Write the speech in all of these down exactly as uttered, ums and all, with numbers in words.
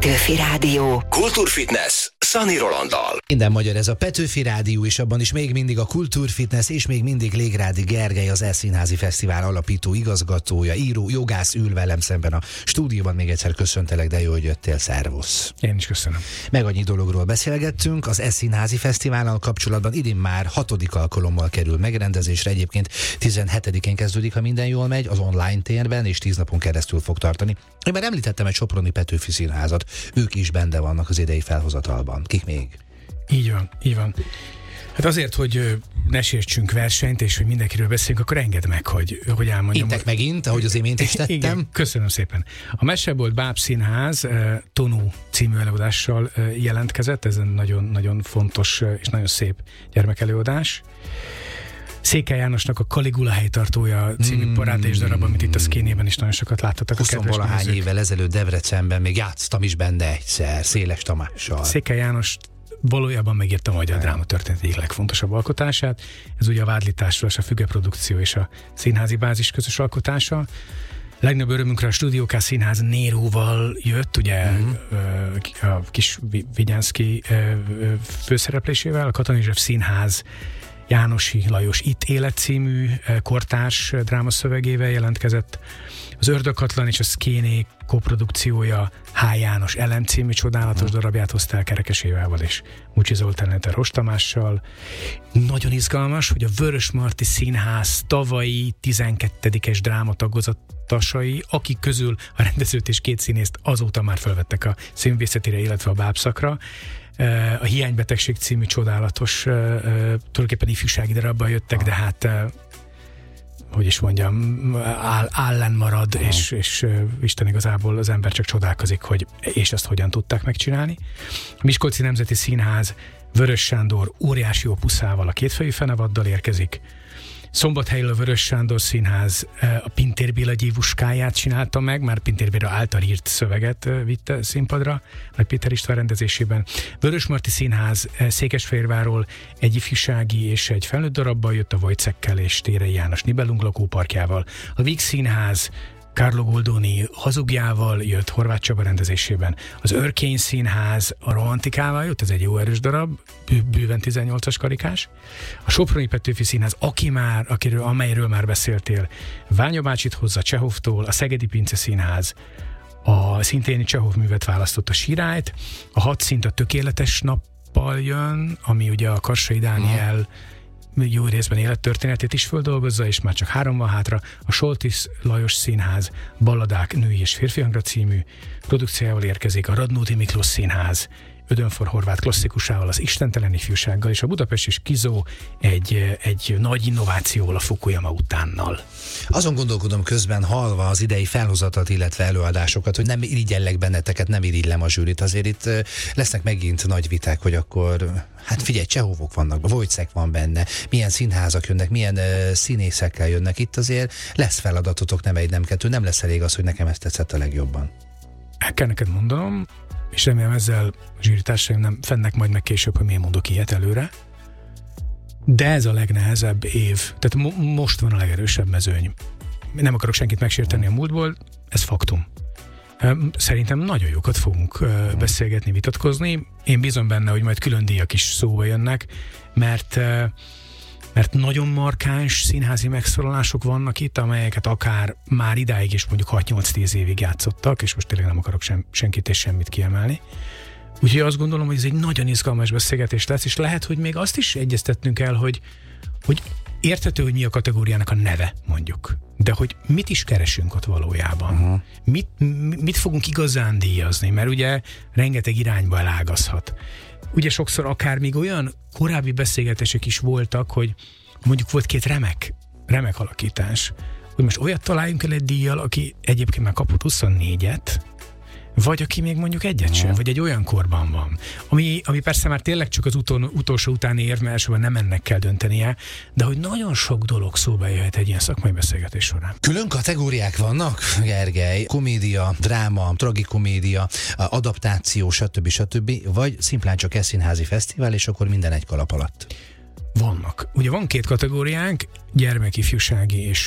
Petőfi Rádió. Kultúrfitness Szani Rolanddal. Minden magyar ez a Petőfi Rádió, és abban is még mindig a Kultúrfitness, és még mindig Légrádi Gergely, az E-Színházi Fesztivál alapító igazgatója, író, jogász ül velem szemben a stúdióban. Még egyszer köszöntelek, de jó, hogy jöttél, szervusz. Én is köszönöm. Meg annyi dologról beszélgettünk, az E-Színházi Fesztivállal kapcsolatban idén már hatodik alkalommal kerül megrendezésre, egyébként tizenhetedikén kezdődik, ha minden jól megy, az online térben, és tíz napon keresztül fog tartani. Én már említettem egy soproni Petőfi Színházat, ők is benne vannak az idei felhozatalban. Kik még? Így van, így van. Hát azért, hogy ne sértsünk versenyt, és hogy mindenkiről beszélünk, akkor engedd meg, hogy, hogy elmondjam. Intek megint, ahogy az imént is tettem. Igen, köszönöm szépen. A Mesebolt Báb Színház Tonú című előadással jelentkezett, ez egy nagyon-nagyon fontos és nagyon szép gyermekelőadás. Székely Jánosnak a Kaligula helytartója című mm. parádés darab, amit itt a Szkénében is nagyon sokat láttatok. huszonvalahány évvel ezelőtt Debrecenben még játsztam is benne egyszer, Széles Tamással. Székely János valójában megírta a magyar dráma történet egyik legfontosabb alkotását. Ez ugye a Vádlításról, és a Füge produkció és a színházi bázis közös alkotása. Legnagyobb örömünkre a Stúdió K Színház Néróval jött, ugye mm-hmm. a kis Vigyánszky főszereplésével, a Katona József Színház Jánosi Lajos Itt élet című kortárs drámaszövegével jelentkezett. Az Ördöghatlan és a Szkéné koprodukciója H. János Elem című csodálatos darabját hozta el Kerekes Évával és Mucsi Zoltán Rost Tamással. Nagyon izgalmas, hogy a Vörösmarty Színház tavalyi tizenkettedikes drámatagozatasai, akik közül a rendezőt és két színészt azóta már felvettek a színművészetire, illetve a bábszakra. A Hiánybetegség című csodálatos, tulajdonképpen ifjúsági darabban jöttek, de hát, hogy is mondjam, áll, állen marad, és, és Isten igazából az ember csak csodálkozik, hogy és ezt hogyan tudták megcsinálni. A Miskolci Nemzeti Színház Vörös Sándor óriási opuszával, a Kétfejű fenevaddal érkezik. Szombathelyről a Vörös Sándor Színház a Pintér Béla gyévuskáját csinálta meg, már Pintér Béla által írt szöveget vitte színpadra, Nagy Péter István rendezésében. Vörösmarty Színház Székesfehérvárról egy ifjúsági és egy felnőtt darabbal jött, a Wojciechkel és Térei János Nibelung lakóparkjával. A Víg Színház Carlo Goldoni Hazugjával jött, Horváth Csaba rendezésében. Az Örkény Színház a Romantikával jött, ez egy jó erős darab, bő, bőven tizennyolcas karikás. A Soproni Petőfi Színház, aki már, akiről, amelyről már beszéltél, Ványa bácsit hozza Csehovtól, a Szegedi Pince Színház a szintén Csehov művet választott, a Sirályt, a Hat szint a Tökéletes nappal jön, ami ugye a Karsai Dániel jó részben élettörténetét is földolgozza, és már csak három van hátra. A Soltis Lajos Színház Balladák női és férfi hangra című produkciójával érkezik, a Radnóti Miklós Színház Ödönfor Horváth klasszikusával, az Istentelen ifjúsággal, és a Budapest és Kizó egy, egy nagy innovációval, a Fukuyama utánnal. Azon gondolkodom közben, hallva az idei felhozatat, illetve előadásokat, hogy nem irigyellek benneteket, nem irigylem a zsűrit. Azért itt lesznek megint nagy viták, hogy akkor, hát figyelj, Csehovok vannak, Wojciech van benne, milyen színházak jönnek, milyen uh, színészekkel jönnek. Itt azért lesz feladatotok, nem egy, nem kettő, nem lesz elég az, hogy nekem ezt tetszett a legjobban. El kell neked mondanom, és remélem ezzel a zsűritársaim nem fennek majd meg később, hogy miért mondok ilyet előre. De ez a legnehezebb év. Tehát mo- most van a legerősebb mezőny. Nem akarok senkit megsérteni a múltból, ez faktum. Szerintem nagyon jókat fogunk beszélgetni, vitatkozni. Én bízom benne, hogy majd külön díjak is szóba jönnek, mert mert nagyon markáns színházi megszólalások vannak itt, amelyeket akár már idáig is mondjuk hat-nyolc-tíz évig játszottak, és most tényleg nem akarok sem, senkit és semmit kiemelni. Úgyhogy azt gondolom, hogy ez egy nagyon izgalmas beszélgetés lesz, és lehet, hogy még azt is egyeztetnünk el, hogy, hogy érthető, hogy mi a kategóriának a neve, mondjuk. De hogy mit is keresünk ott valójában? Uh-huh. Mit, mit fogunk igazán díjazni? Mert ugye rengeteg irányba elágazhat. Ugye sokszor akár még olyan korábbi beszélgetések is voltak, hogy mondjuk volt két remek, remek alakítás, hogy most olyat találjunk el egy díjjal, aki egyébként már kapott huszonnégyet, vagy aki még mondjuk egyet sem, vagy egy olyan korban van. Ami, ami persze már tényleg csak az utol, utolsó utáni érv, mert elsőben nem ennek kell döntenie, de hogy nagyon sok dolog szóba jöhet egy ilyen szakmai beszélgetés során. Külön kategóriák vannak, Gergely? Komédia, dráma, tragikomédia, adaptáció, stb. stb. Vagy szimplán csak E-Színházi Fesztivál, és akkor minden egy kalap alatt? Vannak. Ugye van két kategóriánk, gyermekifjúsági és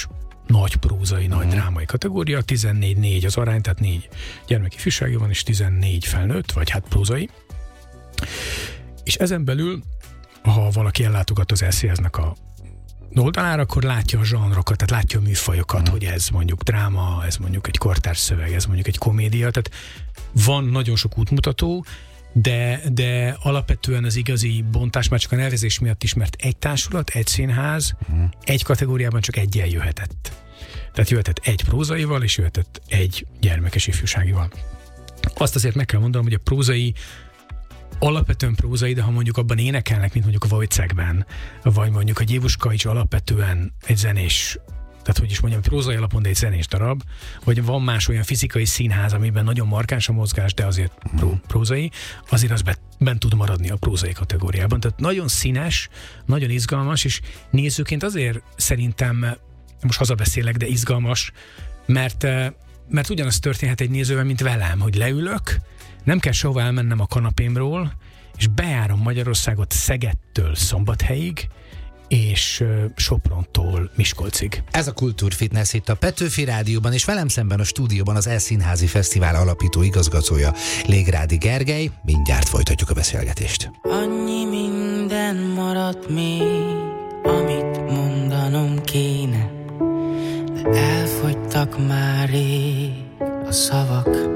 nagy prózai, nagy drámai kategória, tizennégy négy az arány, tehát négy gyermeki ifjúsági van, és tizennégy felnőtt, vagy hát prózai. És ezen belül, ha valaki ellátogat az eszélyeznek a oldalára, akkor látja a zsanrokat, tehát látja a műfajokat, mm. hogy ez mondjuk dráma, ez mondjuk egy kortárs szöveg, ez mondjuk egy komédia, tehát van nagyon sok útmutató, de, de alapvetően az igazi bontás már csak a nevezés miatt is, mert egy társulat, egy színház, mm. egy kategóriában csak egyen jöhetett. Tehát jöhetett egy prózaival, és jöhetett egy gyermekes ifjúságival. Azt azért meg kell mondanom, hogy a prózai alapvetően prózai, de ha mondjuk abban énekelnek, mint mondjuk a Wojciechben, vagy mondjuk a Gyévuska is alapvetően egy zenés, tehát hogy is mondjam, prózai alapon, de egy zenés darab, vagy van más olyan fizikai színház, amiben nagyon markáns a mozgás, de azért pró- prózai, azért az be, bent tud maradni a prózai kategóriában. Tehát nagyon színes, nagyon izgalmas, és nézőként azért szerintem, most hazabeszélek, de izgalmas, mert, mert ugyanaz történhet egy nézővel, mint velem, hogy leülök, nem kell sehova elmennem a kanapémról, és bejárom Magyarországot Szegedtől Szombathelyig, és Soprontól Miskolcig. Ez a Kultúrfitness itt a Petőfi Rádióban, és velem szemben a stúdióban az E-színházi Fesztivál alapító igazgatója, Légrádi Gergely. Mindjárt folytatjuk a beszélgetést. Annyi minden maradt még, amit mondanom kéne, de elfogytak már rég a szavak.